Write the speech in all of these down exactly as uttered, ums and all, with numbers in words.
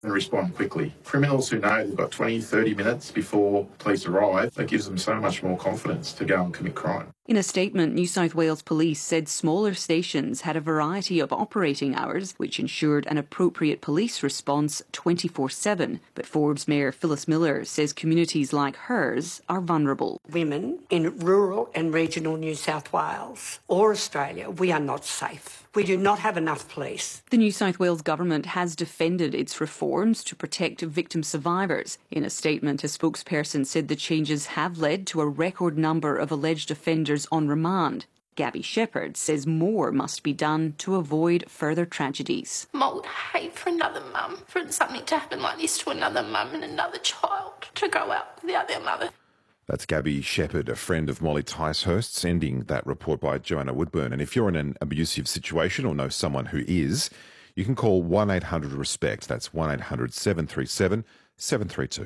and respond quickly. Criminals who know they've got twenty, thirty minutes before police arrive, that gives them so much more confidence to go and commit crime. In a statement, New South Wales Police said smaller stations had a variety of operating hours, which ensured an appropriate police response twenty-four seven. But Forbes Mayor Phyllis Miller says communities like hers are vulnerable. Women in rural and regional New South Wales or Australia, we are not safe. We do not have enough police. The New South Wales government has defended its reforms to protect victim survivors. In a statement, a spokesperson said the changes have led to a record number of alleged offenders on remand. Gabby Shepherd says more must be done to avoid further tragedies. I would hate for another mum, for something to happen like this to another mum and another child, to go out without their mother. That's Gabby Shepherd, a friend of Molly Ticehurst's, ending that report by Joanna Woodburn. And if you're in an abusive situation or know someone who is, you can call one eight hundred RESPECT. That's one eight hundred seven three seven seven three two.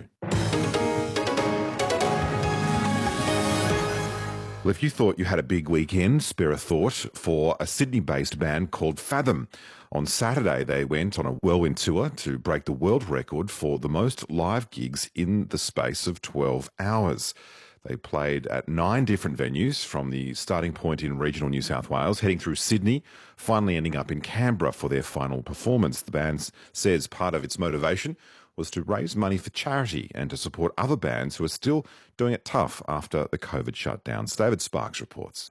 Well, if you thought you had a big weekend, spare a thought for a Sydney-based band called Fathom. On Saturday, they went on a whirlwind tour to break the world record for the most live gigs in the space of twelve hours. They played at nine different venues from the starting point in regional New South Wales, heading through Sydney, finally ending up in Canberra for their final performance. The band says part of its motivation was to raise money for charity and to support other bands who are still doing it tough after the COVID shutdowns. David Sparks reports.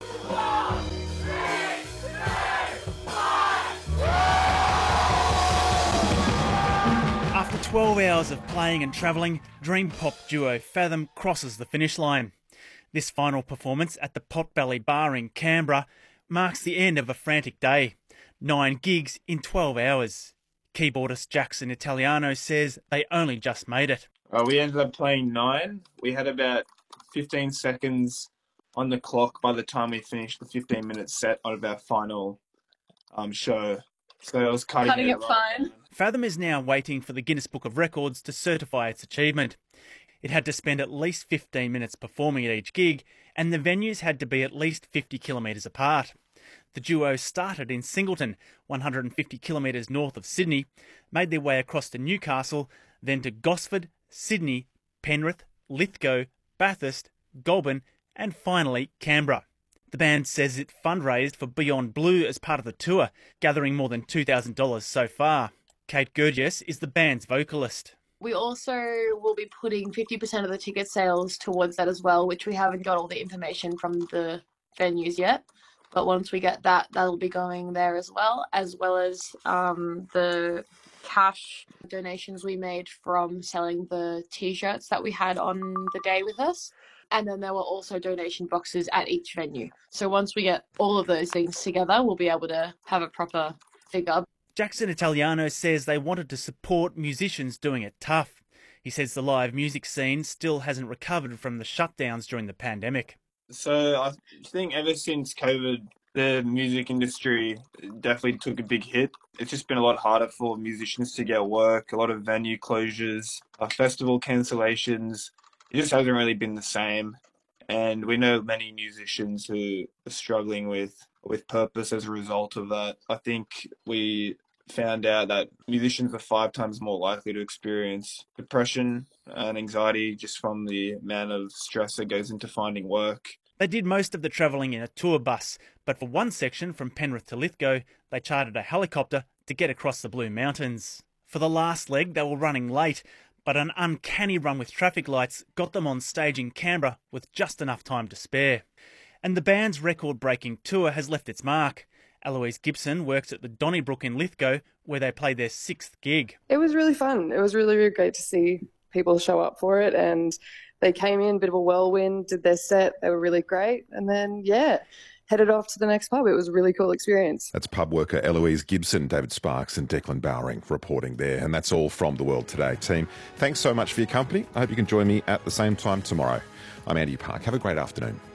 After twelve hours of playing and travelling, dream pop duo Fathom crosses the finish line. This final performance at the Potbelly Bar in Canberra marks the end of a frantic day. Nine gigs in twelve hours. Keyboardist Jackson Italiano says they only just made it. Uh, we ended up playing nine. We had about fifteen seconds on the clock by the time we finished the fifteen minute set of our final um, show. So it was cutting, cutting it, it fine. Fathom is now waiting for the Guinness Book of Records to certify its achievement. It had to spend at least fifteen minutes performing at each gig, and the venues had to be at least fifty kilometres apart. The duo started in Singleton, one hundred fifty kilometres north of Sydney, made their way across to Newcastle, then to Gosford, Sydney, Penrith, Lithgow, Bathurst, Goulburn, and finally Canberra. The band says it fundraised for Beyond Blue as part of the tour, gathering more than two thousand dollars so far. Kate Gurgis is the band's vocalist. We also will be putting fifty percent of the ticket sales towards that as well, which we haven't got all the information from the venues yet. But once we get that, that'll be going there as well, as well as um, the cash donations we made from selling the T-shirts that we had on the day with us. And then there were also donation boxes at each venue. So once we get all of those things together, we'll be able to have a proper figure. Jackson Italiano says they wanted to support musicians doing it tough. He says the live music scene still hasn't recovered from the shutdowns during the pandemic. So I think ever since COVID, the music industry definitely took a big hit. It's just been a lot harder for musicians to get work, a lot of venue closures, uh, festival cancellations. It just hasn't really been the same. And we know many musicians who are struggling with, with purpose as a result of that. I think we found out that musicians are five times more likely to experience depression and anxiety just from the amount of stress that goes into finding work. They did most of the travelling in a tour bus, but for one section from Penrith to Lithgow, they chartered a helicopter to get across the Blue Mountains. For the last leg, they were running late, but an uncanny run with traffic lights got them on stage in Canberra with just enough time to spare. And the band's record-breaking tour has left its mark. Eloise Gibson works at the Donnybrook in Lithgow, where they played their sixth gig. It was really fun. It was really, really great to see people show up for it, and they came in, a bit of a whirlwind, did their set. They were really great. And then, yeah, headed off to the next pub. It was a really cool experience. That's pub worker Eloise Gibson, David Sparks and Declan Bowring reporting there. And that's all from The World Today team. Thanks so much for your company. I hope you can join me at the same time tomorrow. I'm Andy Park. Have a great afternoon.